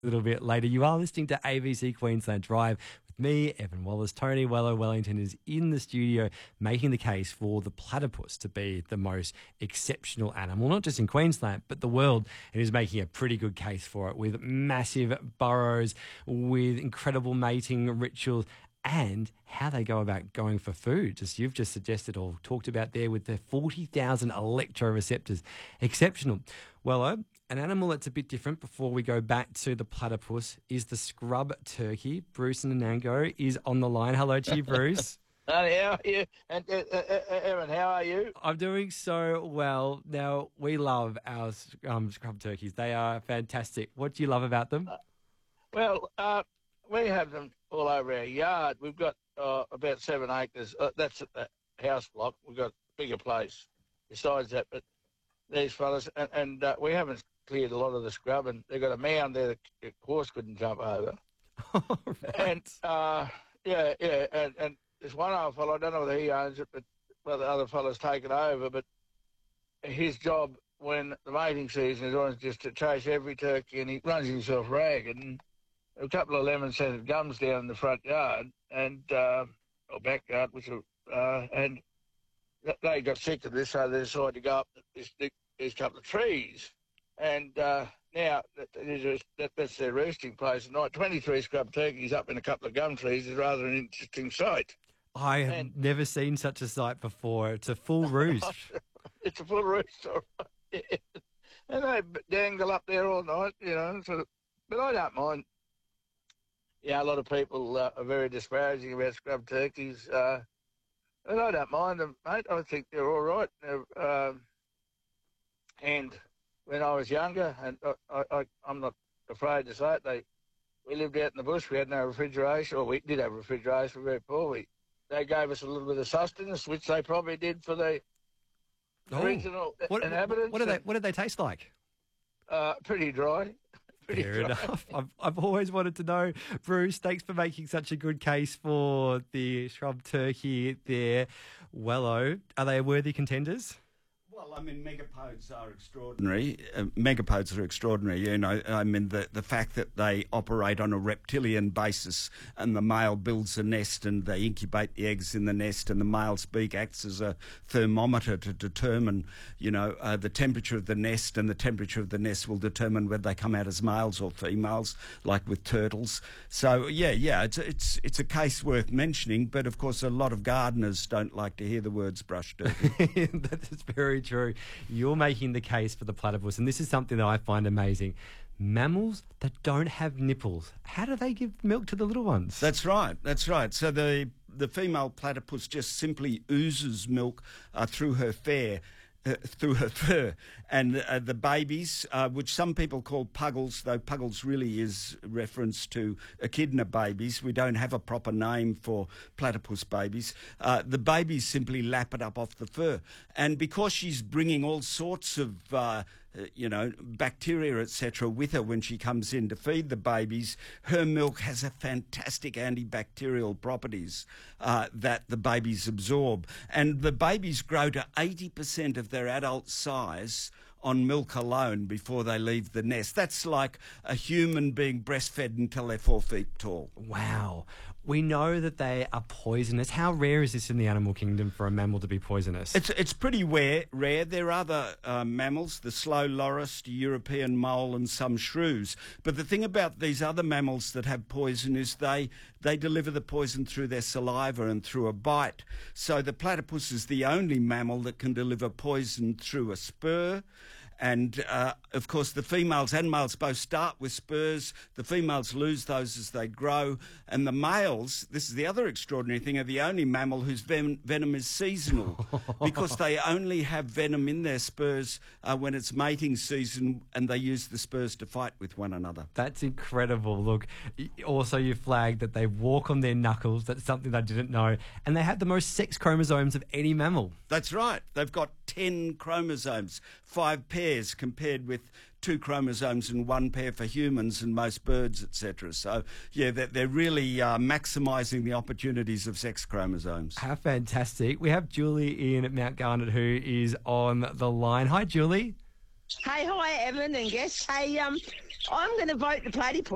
A little bit later. You are listening to ABC Queensland Drive with me, Evan Wallace. Tony Wello Wellington is in the studio making the case for the platypus to be the most exceptional animal, not just in Queensland, but the world, and is making a pretty good case for it with massive burrows, with incredible mating rituals, and how they go about going for food. You've just suggested or talked about there with the 40,000 electroreceptors. Exceptional. Well, an animal that's a bit different before we go back to the platypus is the scrub turkey. Bruce and Anango is on the line. Hello to you, Bruce. How are you? And Evan, how are you? I'm doing so well. Now, we love our scrub turkeys. They are fantastic. What do you love about them? We have them all over our yard. We've got about 7 acres. That's a house block. We've got a bigger place besides that. But these fellas, and we haven't cleared a lot of the scrub, and they've got a mound there that the horse couldn't jump over. Right. And, and there's one other fellow, I don't know whether he owns it, but the other fella's taken over, but his job when the mating season is on is just to chase every turkey, and he runs himself ragged. And a couple of lemon-scented gums down in the front yard and or backyard, and they got sick of this, so they decided to go up these couple of trees. And now that's their roosting place at night. 23 scrub turkeys up in a couple of gum trees is rather an interesting sight. I have never seen such a sight before. It's a full roost. It's a full roost, all right. Yeah. And they dangle up there all night, but I don't mind. Yeah, a lot of people are very disparaging about scrub turkeys, and I don't mind them, mate. I think they're all right. And when I was younger, and I'm not afraid to say it, we lived out in the bush. We had no refrigeration, or we did have refrigeration. We were very poor. They gave us a little bit of sustenance, which they probably did for the original inhabitants. What did they taste like? Pretty dry. Fair enough. I've always wanted to know. Bruce, thanks for making such a good case for the scrub turkey there. Wello, are they worthy contenders? Well, I mean, megapodes are extraordinary. Megapodes are extraordinary. The fact that they operate on a reptilian basis, and the male builds a nest and they incubate the eggs in the nest, and the male's beak acts as a thermometer to determine, the temperature of the nest, and the temperature of the nest will determine whether they come out as males or females, like with turtles. So, it's a case worth mentioning, but of course a lot of gardeners don't like to hear the words brush turkey. That is very true. You're making the case for the platypus, and this is something that I find amazing. Mammals that don't have nipples, how do they give milk to the little ones? That's right. So the female platypus just simply oozes milk through her fur, and the babies, which some people call puggles, though puggles really is reference to echidna babies. We don't have a proper name for platypus babies. The babies simply lap it up off the fur, and because she's bringing all sorts of bacteria, etc., with her when she comes in to feed the babies, her milk has a fantastic antibacterial properties that the babies absorb. And the babies grow to 80% of their adult size on milk alone before they leave the nest. That's like a human being breastfed until they're 4 feet tall. Wow. We know that they are poisonous. How rare is this in the animal kingdom for a mammal to be poisonous? It's pretty rare. There are other mammals, the slow loris, the European mole, and some shrews. But the thing about these other mammals that have poison is they deliver the poison through their saliva and through a bite. So the platypus is the only mammal that can deliver poison through a spur. And, of course, the females and males both start with spurs. The females lose those as they grow. And the males, this is the other extraordinary thing, are the only mammal whose venom is seasonal because they only have venom in their spurs when it's mating season, and they use the spurs to fight with one another. That's incredible. Look, also you flagged that they walk on their knuckles. That's something I didn't know. And they have the most sex chromosomes of any mammal. That's right. They've got 10 chromosomes, 5 pairs compared with 2 chromosomes and 1 pair for humans and most birds, etc. So, they're really maximising the opportunities of sex chromosomes. How fantastic. We have Julie in Mount Garnet who is on the line. Hi, Julie. Hey, hi, Evan and guests. Hey, I'm going to vote the platypus.